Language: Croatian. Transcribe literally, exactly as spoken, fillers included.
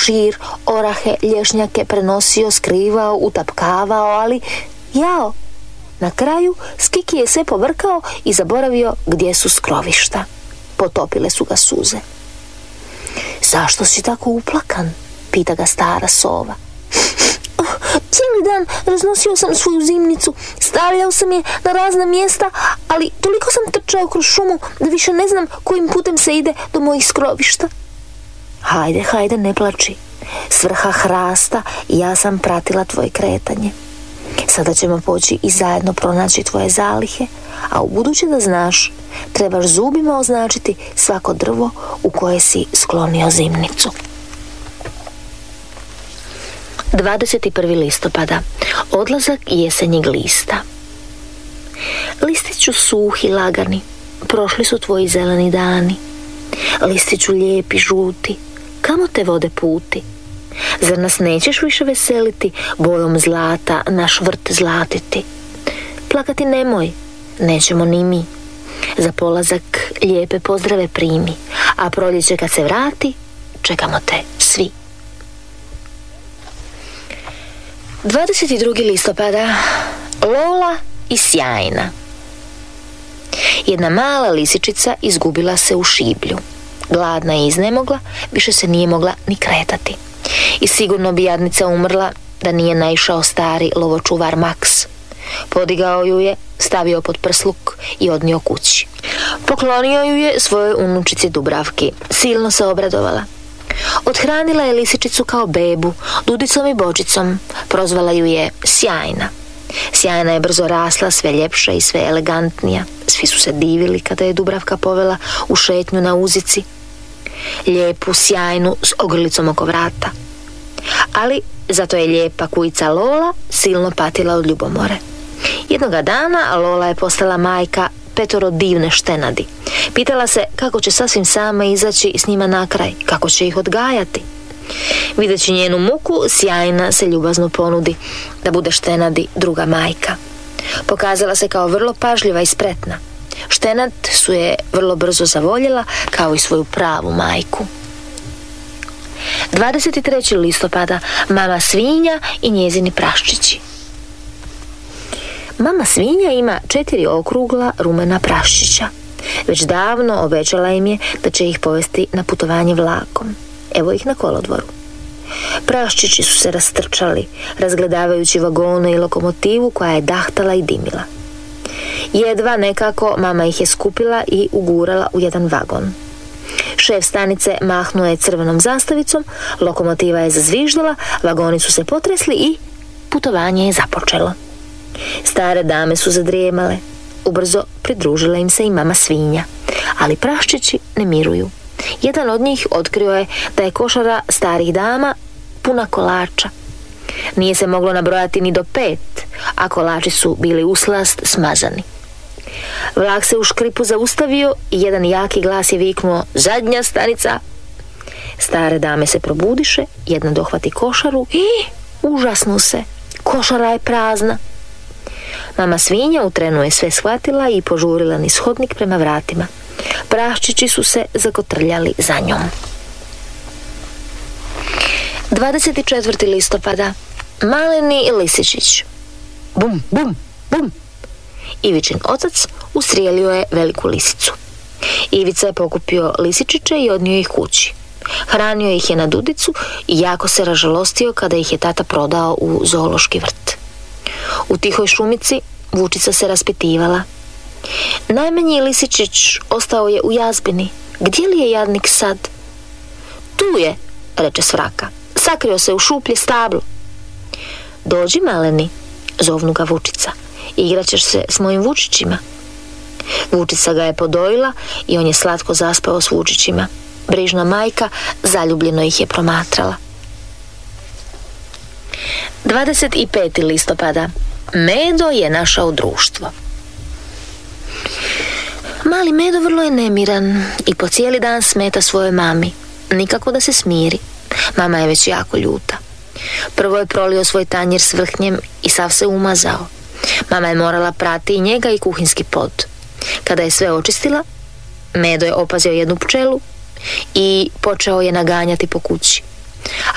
šećir, orahe, lješnjake prenosio, skrivao, utapkavao, ali jao, na kraju Skiki je sve pobrkao i zaboravio gdje su skrovišta. Potopile su ga suze. Zašto si tako uplakan? Pita ga stara sova. Oh, cijeli dan raznosio sam svoju zimnicu, stavljao sam je na razna mjesta, ali toliko sam trčao kroz šumu da više ne znam kojim putem se ide do mojih skrovišta. Hajde, hajde, ne plači. S vrha hrasta ja sam pratila tvoje kretanje. Sada ćemo poći i zajedno pronaći tvoje zalihe, a u buduće da znaš, trebaš zubima označiti svako drvo u koje si sklonio zimnicu. dvadeset prvi listopada. Odlazak jesenjeg lista. Listiću suhi, lagani, prošli su tvoji zeleni dani. Listiću lijepi, žuti, kamo te vode puti? Zar nas nećeš više veseliti, bojom zlata naš vrt zlatiti? Plakati nemoj, nećemo ni mi. Za polazak lijepe pozdrave primi, a proljeće kad se vrati, čekamo te svi. dvadeset drugi listopada. Lola i sjajna. Jedna mala lisičica izgubila se u šiblju. Gladna i iznemogla, više se nije mogla ni kretati. I sigurno bi jadnica umrla da nije naišao stari lovočuvar Max. Podigao ju je, stavio pod prsluk i odnio kući. Poklonio ju je svojoj unučici Dubravki. Silno se obradovala. Othranila je lisičicu kao bebu, dudicom i bočicom. Prozvala ju je Sjajna. Sjajna je brzo rasla, sve ljepša i sve elegantnija. Svi su se divili kada je Dubravka povela u šetnju na uzici. Lijepu, sjajnu, s ogrlicom oko vrata. Ali zato je lijepa kujica Lola silno patila od ljubomore. Jednoga dana Lola je postala majka petoro divne štenadi. Pitala se kako će sasvim sama izaći s njima na kraj, kako će ih odgajati. Videći njenu muku, Sjajna se ljubazno ponudi da bude štenadi druga majka. Pokazala se kao vrlo pažljiva i spretna. Štenad su je vrlo brzo zavoljela kao i svoju pravu majku. dvadeset treći listopada. Mama svinja i njezini praščići. Mama svinja ima četiri okrugla rumena praščića. Već davno obećala im je da će ih povesti na putovanje vlakom. Evo ih na kolodvoru. Praščići su se rastrčali, razgledavajući vagone i lokomotivu koja je dahtala i dimila. Jedva nekako mama ih je skupila i ugurala u jedan vagon. Šef stanice mahnuo je crvenom zastavicom, lokomotiva je zazviždala, vagoni su se potresli i putovanje je započelo. Stare dame su zadrijemale. Ubrzo pridružila im se i mama svinja, ali praščići ne miruju. Jedan od njih otkrio je da je košara starih dama puna kolača. Nije se moglo nabrojati ni do pet, a kolači su bili uslast smazani. Vlak se u škripu zaustavio i jedan jaki glas je viknuo: zadnja stanica! Stare dame se probudiše, jedna dohvati košaru i užasnu se. Košara je prazna. Mama svinja u trenu je sve shvatila i požurila niz hodnik prema vratima. Praščići su se zakotrljali za njom. dvadeset četvrti listopada. Maleni lisičić. Bum, bum, bum. Ivičin otac ustrijelio je veliku lisicu. Ivica je pokupio lisičiće i odnio ih kući. Hranio ih je na dudicu i jako se ražalostio kada ih je tata prodao u zoološki vrt. U tihoj šumici Vučica se raspitivala. Najmanji lisičić ostao je u jazbini. Gdje li je jadnik sad? Tu je, reče Svraka. Sakrio se u šuplje stablo. Dođi, maleni, zovnu ga Vučica. Igraćeš se s mojim Vučićima. Vučica ga je podojila i on je slatko zaspao s Vučićima. Brižna majka zaljubljeno ih je promatrala. dvadeset peti listopada. Medo je našao društvo. Mali Medo vrlo je nemiran i po cijeli dan smeta svojoj mami. Nikako da se smiri. Mama je već jako ljuta. Prvo je prolio svoj tanjir s vrhnjem i sav se umazao. Mama je morala prati i njega i kuhinski pod. Kada je sve očistila, Medo je opazio jednu pčelu i počeo je naganjati po kući.